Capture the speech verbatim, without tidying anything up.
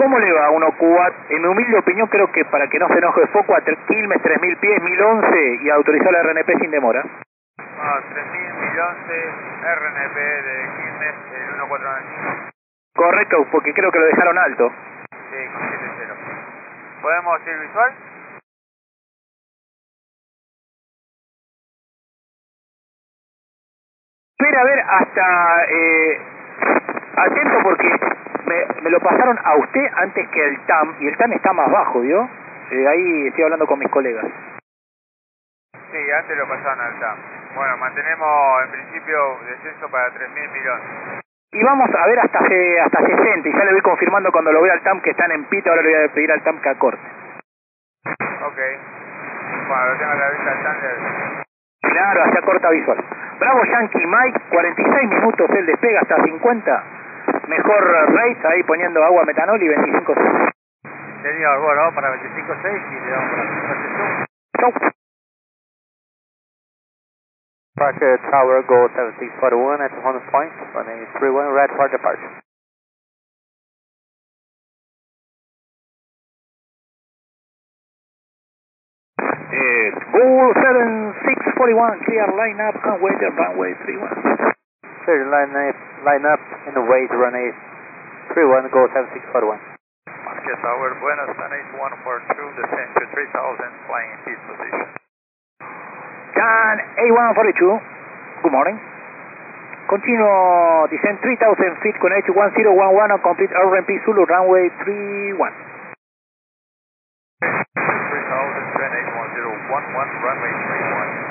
¿Cómo le va a uno Cuba? En mi humilde opinión creo que para que no se enoje foco a Quilmes tres mil pies, mil once y autorizar la R N P sin demora. Ah, tres mil, mil once, R N P de Quilmes, el uno cuatro nueve cinco. Correcto, porque creo que lo dejaron alto. Sí, con siete cero. ¿Podemos ir visual? Espera, a ver, hasta... Eh, atento porque me, me lo pasaron a usted antes que el T A M, y el T A M está más bajo, ¿vio? Eh, ahí estoy hablando con mis colegas. Sí, antes lo pasaron al T A M. Bueno, mantenemos en principio descenso para tres mil, mil once. Y vamos a ver hasta se- hasta sesenta, y ya le voy confirmando cuando lo vea al T A M que están en pita, ahora le voy a pedir al T A M que acorte. Ok. Cuando lo tenga a la vista al T A M, le- Claro, hacia corta visual. Bravo Yankee Mike, cuarenta y seis minutos el despega hasta cincuenta. Mejor rate ahí poniendo agua metanol y veinticinco seis. Señor, bueno, vamos para veinticinco seis y le damos para la Chau. Departure Tower, go seven six four one at Honda Point, running three one, red for departure. Eh, Bull seven six four one, clear line up, runway, runway three one. Clear line up, line up and wait, runway three one, go seven six four one. Marquez Tower, Buenos, Sun eight one four two, descend to three thousand, flying in peace position. Can A one forty-two, good morning. Continue descend three thousand feet, connect to one zero one one on complete R M P Zulu, runway three one. three thousand, ten eight one zero one one, runway three one.